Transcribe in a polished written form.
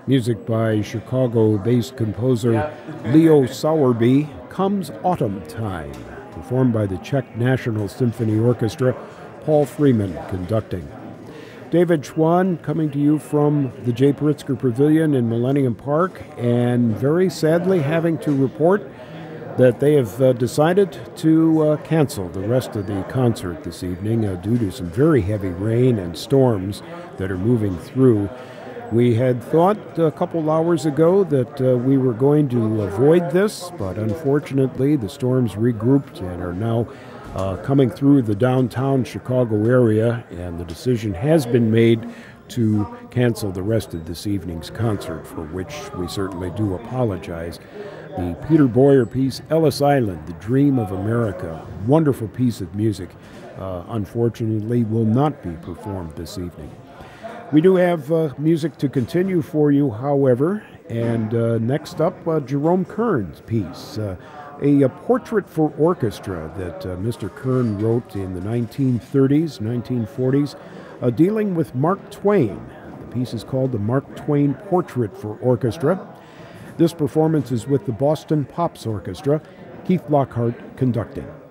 Music by Chicago-based composer Leo Sowerby, Comes Autumn Time, performed by the Czech National Symphony Orchestra, Paul Freeman conducting. David Schwann coming to you from the J. Pritzker Pavilion in Millennium Park, and very sadly having to report that they have decided to cancel the rest of the concert this evening due to some very heavy rain and storms that are moving through. We had thought a couple hours ago that we were going to avoid this, but unfortunately the storms regrouped and are now coming through the downtown Chicago area, and the decision has been made to cancel the rest of this evening's concert, for which we certainly do apologize. The Peter Boyer piece, Ellis Island, The Dream of America, wonderful piece of music, unfortunately will not be performed this evening. We do have music to continue for you, however, and next up, Jerome Kern's piece, a portrait for orchestra that Mr. Kern wrote in the 1930s, 1940s, dealing with Mark Twain. The piece is called The Mark Twain Portrait for Orchestra. This performance is with the Boston Pops Orchestra, Keith Lockhart conducting.